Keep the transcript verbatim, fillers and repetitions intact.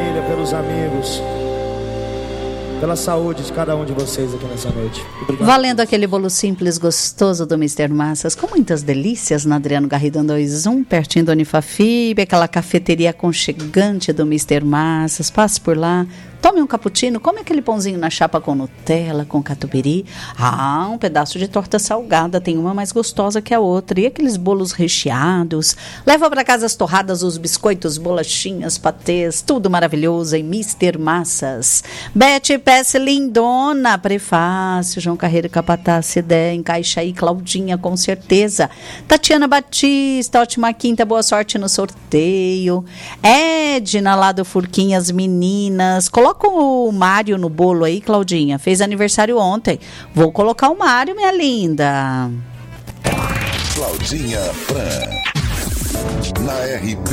família, pelos amigos, pela saúde de cada um de vocês aqui nessa noite. Obrigado. Valendo aquele bolo simples, gostoso do mister Massas, com muitas delícias na Adriano Garrido dois um, pertinho do Unifafib, aquela cafeteria aconchegante do mister Massas. Passe por lá, tome um cappuccino, come aquele pãozinho na chapa com Nutella, com catupiry. Ah, um pedaço de torta salgada, tem uma mais gostosa que a outra. E aqueles bolos recheados. Leva para casa as torradas, os biscoitos, bolachinhas, patês, tudo maravilhoso em mister Massas. Bete Peça lindona, prefácio, João Carreiro Capataz, Cidé, encaixa aí, Claudinha, com certeza. Tatiana Batista, ótima quinta, boa sorte no sorteio. Edna, lá do Furquinhas, meninas. Coloca o Mário no bolo aí, Claudinha. Fez aniversário ontem. Vou colocar o Mário, minha linda. Claudinha Pran, na R P